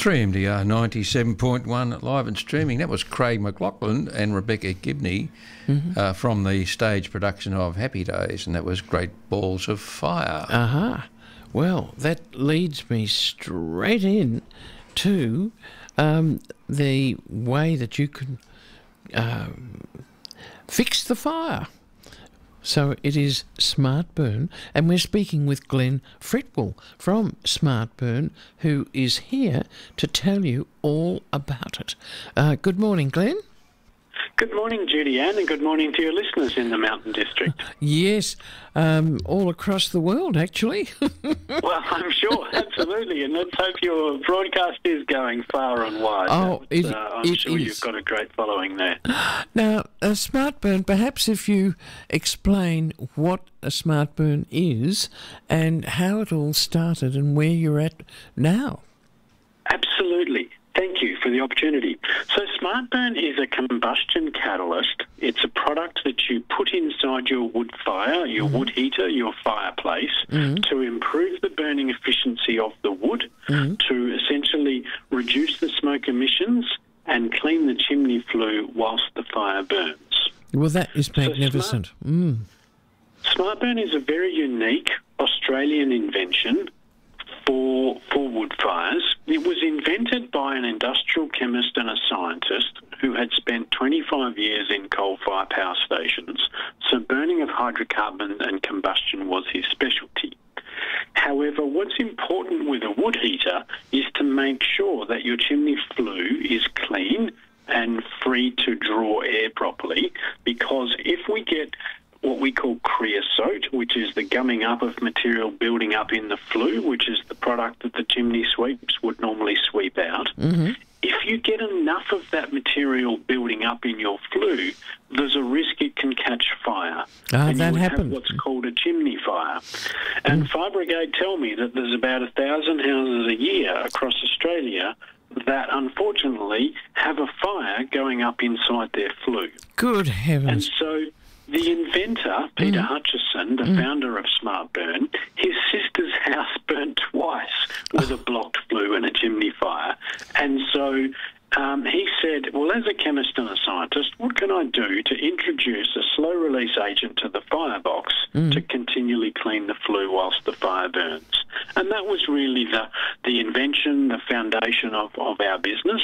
3MDR 97.1 live and streaming. That was Craig McLaughlin and Rebecca Gibney from the stage production of Happy Days, and that was Great Balls of Fire. Well, that leads me straight in to the way that you can fix the fire. So it is SmartBurn, and we're speaking with Glenn Fretwell from SmartBurn, who is here to tell you all about it. Good morning, Glenn. Good morning, Judy Ann, and good morning to your listeners in the Mountain District. Yes, all across the world, actually. Well, I'm sure, absolutely, and let's hope your broadcast is going far and wide. I'm sure you've got a great following there. Now, SmartBurn, perhaps if you explain what a SmartBurn is and how it all started and where you're at now. Absolutely. Thank you for the opportunity. So SmartBurn is a combustion catalyst. It's a product that you put inside your wood fire, your wood heater, your fireplace, to improve the burning efficiency of the wood, to essentially reduce the smoke emissions and clean the chimney flue whilst the fire burns. Well, that is magnificent. SmartBurn is a very unique Australian invention for wood fires. It was invented by an industrial chemist and a scientist who had spent 25 years in coal-fired power stations, so burning of hydrocarbons and combustion was his specialty. However, what's important with a wood heater is to make sure that your chimney flue is clean and free to draw air properly, because if we get what we call creosote, which is the gumming up of material building up in the flue, which is the product that the chimney sweeps would normally sweep out. If you get enough of that material building up in your flue, there's a risk it can catch fire. And that you happens. have what's called a chimney fire. And Fire Brigade tell me that there's about 1,000 houses a year across Australia that unfortunately have a fire going up inside their flue. Good heavens. And so the inventor, Peter Hutchison, the founder of SmartBurn, his sister's house burnt twice with a blocked flue and a chimney fire. And so he said, well, as a chemist and a scientist, what can I do to introduce a slow-release agent to the firebox to continually clean the flue whilst the fire burns? And that was really the invention, the foundation of our business.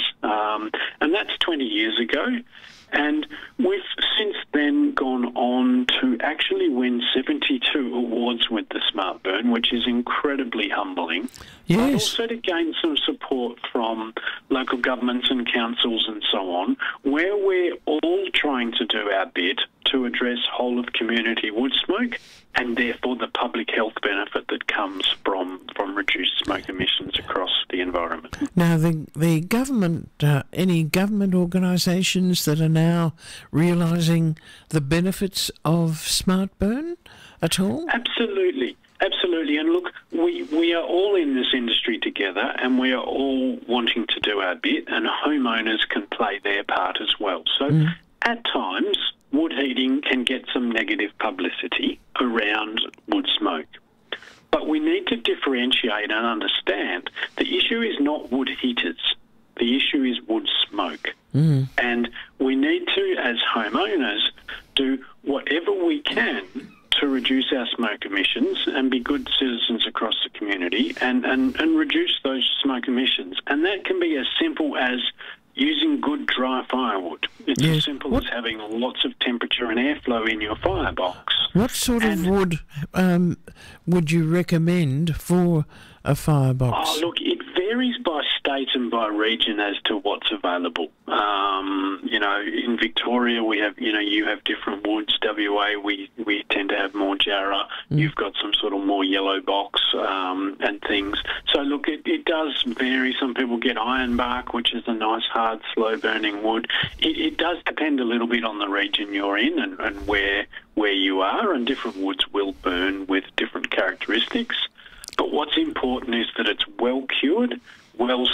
And that's 20 years ago. And we've since then gone on to actually win 72 awards with the SmartBurn, which is incredibly humbling. Yes. But also to gain some support from local governments and councils and so on, where we're all trying to do our bit to address whole-of-community wood smoke and therefore the public health benefit that comes from reduced smoke emissions across the environment. Now, the government, any government organisations that are now realising the benefits of SmartBurn at all? Absolutely. Absolutely. And look, we are all in this industry together and we are all wanting to do our bit, and homeowners can play their part as well. So at times, wood heating can get some negative publicity around wood smoke. But we need to differentiate and understand the issue is not wood heaters. The issue is wood smoke. And we need to, as homeowners, do whatever we can to reduce our smoke emissions and be good citizens across the community and reduce those smoke emissions. And that can be as simple as using good dry firewood. It's as simple as having lots of temperature and airflow in your firebox. What sort of wood would you recommend for a firebox? Oh, look, it varies by state and by region as to what's available. In Victoria, we have, you have different woods. WA, we tend to have more jarrah. You've got some sort of more yellow box and things. So, look, it does vary. Some people get ironbark, which is a nice, hard, slow-burning wood. It does depend a little bit on the region you're in and where you are, and different woods will burn with different characteristics. But what's important is that it's well cured, well